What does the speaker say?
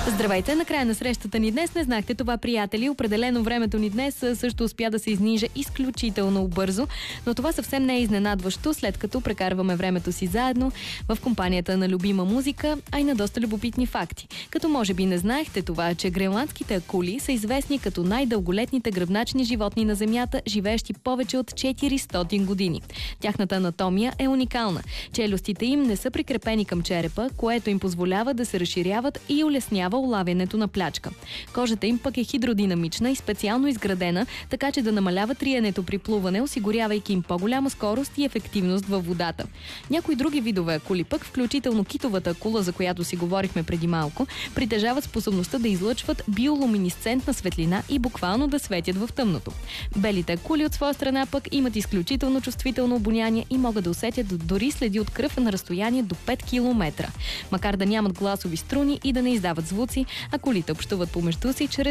Здравейте! Накрая на срещата ни днес не знахте това, приятели. Определено времето ни днес също успя да се изниже изключително бързо, но това съвсем не е изненадващо, след като прекарваме времето си заедно в компанията на любима музика, а и на доста любопитни факти. Като може би не знаехте това, че гренландските акули са известни като най-дълголетните гръбначни животни на Земята, живеещи повече от 400 години. Тяхната анатомия е уникална. Челюстите им не са прикрепени към черепа, което им позволява да се разширяват и улеснява улавянето на плячка. Кожата им пък е хидродинамична и специално изградена, така че да намалява триенето при плуване, осигурявайки им по-голяма скорост и ефективност във водата. Някои други видове акули пък, включително китовата акула, за която си говорихме преди малко, притежават способността да излъчват биолуминесцентна светлина и буквално да светят в тъмното. Белите акули от своя страна пък имат изключително чувствително обоняние и могат да усетят дори следи от кръв на разстояние до 5 км. Макар да нямат гласови струни и да не издават звуци, акулите общуват помежду си чрез